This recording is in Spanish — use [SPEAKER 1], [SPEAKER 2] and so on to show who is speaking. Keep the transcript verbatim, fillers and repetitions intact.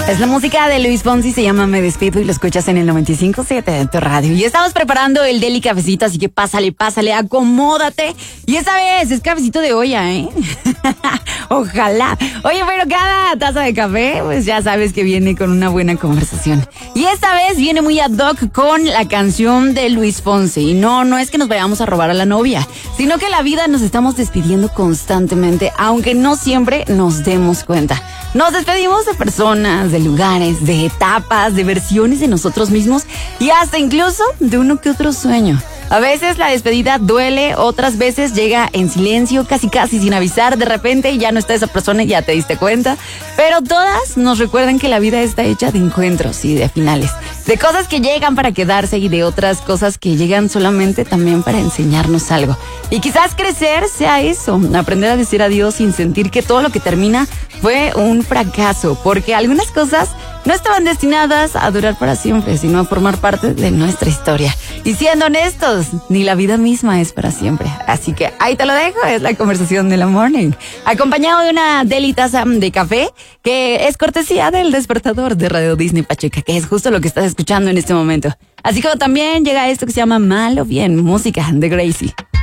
[SPEAKER 1] Es la música de Luis Fonsi, se llama Me Despido y lo escuchas en el noventa y cinco punto siete de tu radio. Y estamos preparando el Deli Cafecito, así que pásale, pásale, acomódate. Y esta vez es cafecito de olla, ¿eh? Ojalá. Oye, pero cada taza de café, pues ya sabes que viene con una buena conversación. Y esta vez viene muy ad hoc con la canción de Luis Fonsi. Y no, no es que nos vayamos a robar a la novia, sino que la vida nos estamos despidiendo constantemente, aunque no siempre nos demos cuenta. Nos despedimos de personas, de lugares, de etapas, de versiones de nosotros mismos y hasta incluso de uno que otro sueño. A veces la despedida duele, otras veces llega en silencio, casi casi sin avisar, de repente ya no está esa persona y ya te diste cuenta. Pero todas nos recuerdan que la vida está hecha de encuentros y de finales, de cosas que llegan para quedarse y de otras cosas que llegan solamente también para enseñarnos algo. Y quizás crecer sea eso, aprender a decir adiós sin sentir que todo lo que termina fue un fracaso, porque algunas cosas no estaban destinadas a durar para siempre, sino a formar parte de nuestra historia. Y siendo honestos, ni la vida misma es para siempre. Así que ahí te lo dejo, es la conversación de la morning. Acompañado de una deli taza de café, que es cortesía del despertador de Radio Disney Pachuca, que es justo lo que estás escuchando en este momento. Así como también llega esto que se llama Mal o Bien, música de Gracie.